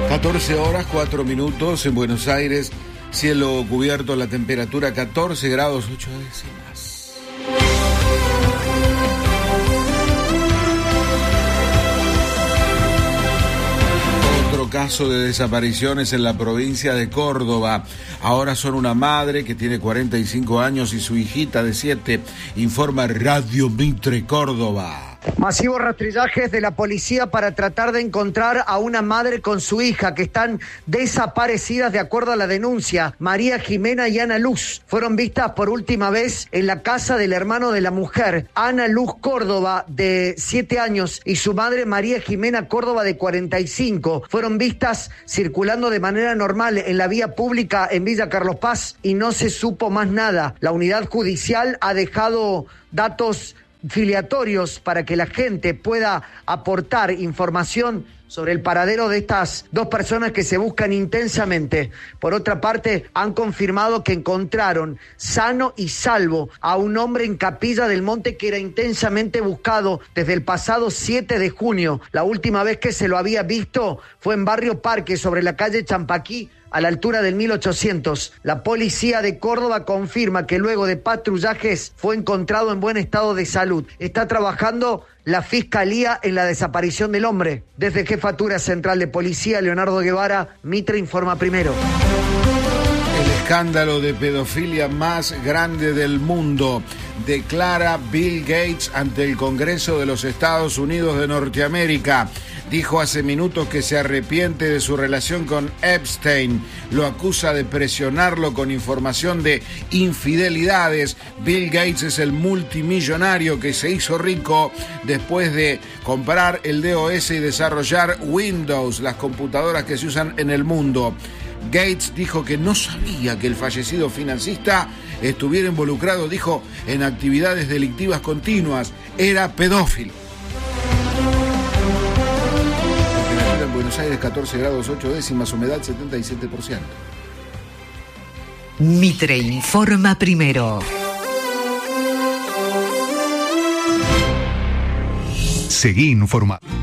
14 horas, 4 minutos en Buenos Aires, cielo cubierto, la temperatura 14 grados 8 décimas. Otro caso de desapariciones en la provincia de Córdoba. Ahora son una madre que tiene 45 años y su hijita de 7, informa Radio Mitre Córdoba. Masivos rastrillajes de la policía para tratar de encontrar a una madre con su hija que están desaparecidas de acuerdo a la denuncia. María Jimena y Ana Luz fueron vistas por última vez en la casa del hermano de la mujer, Ana Luz Córdoba, de 7 años, y su madre María Jimena Córdoba, de 45. Fueron vistas circulando de manera normal en la vía pública en Villa Carlos Paz y no se supo más nada. La unidad judicial ha dejado datos filiatorios para que la gente pueda aportar información sobre el paradero de estas dos personas que se buscan intensamente. Por otra parte, han confirmado que encontraron sano y salvo a un hombre en Capilla del Monte que era intensamente buscado desde el pasado 7 de junio. La última vez que se lo había visto fue en Barrio Parque, sobre la calle Champaquí, a la altura del 1800. La policía de Córdoba confirma que luego de patrullajes fue encontrado en buen estado de salud. Está trabajando la Fiscalía en la desaparición del hombre. Desde Jefatura Central de Policía, Leonardo Guevara, Mitre informa primero. El escándalo de pedofilia más grande del mundo, declara Bill Gates ante el Congreso de los Estados Unidos de Norteamérica. Dijo hace minutos que se arrepiente de su relación con Epstein. Lo acusa de presionarlo con información de infidelidades. Bill Gates es el multimillonario que se hizo rico después de comprar el DOS y desarrollar Windows, las computadoras que se usan en el mundo. Gates dijo que no sabía que el fallecido financista estuviera involucrado, dijo, en actividades delictivas continuas. Era pedófilo. En Buenos Aires, 14 grados 8 décimas, humedad 77%. Mitre informa primero. Seguí informado.